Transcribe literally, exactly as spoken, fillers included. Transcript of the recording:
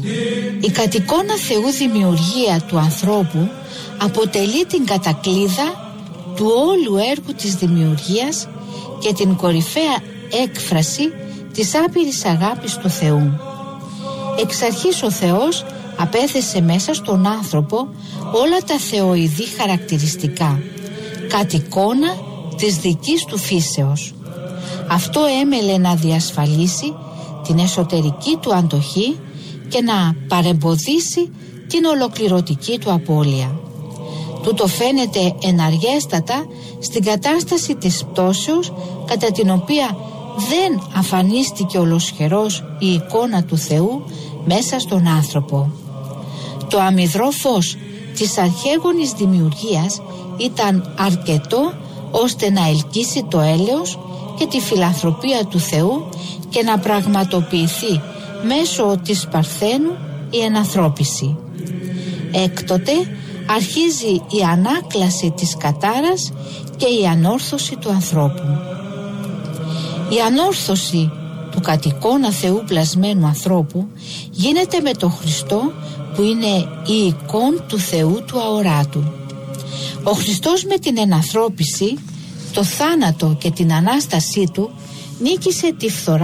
Η κατ' εικόνα Θεού δημιουργία του ανθρώπου αποτελεί την κατακλείδα του όλου έργου της δημιουργίας και την κορυφαία έκφραση της άπειρης αγάπης του Θεού. Εξ αρχής ο Θεός απέθεσε μέσα στον άνθρωπο όλα τα θεοειδή χαρακτηριστικά, κατ' εικόνα της δικής του φύσεως. Αυτό έμελε να διασφαλίσει την εσωτερική του αντοχή και να παρεμποδίσει την ολοκληρωτική του απώλεια. Τούτο φαίνεται εναργέστατα στην κατάσταση της πτώσεως, κατά την οποία δεν αφανίστηκε ολοσχερός η εικόνα του Θεού μέσα στον άνθρωπο. Το αμυδρό φως της αρχαίγονης δημιουργίας ήταν αρκετό ώστε να ελκύσει το έλεος και τη φιλανθρωπία του Θεού και να πραγματοποιηθεί μέσω της Παρθένου η ενανθρώπιση. Έκτοτε αρχίζει η ανάκλαση της κατάρας και η ανόρθωση του ανθρώπου. Η ανόρθωση του κατ' εικόνα Θεού πλασμένου ανθρώπου γίνεται με τον Χριστό, που είναι η εικόν του Θεού του αοράτου. Ο Χριστός με την ενανθρώπιση, το θάνατο και την Ανάστασή του νίκησε τη φθορά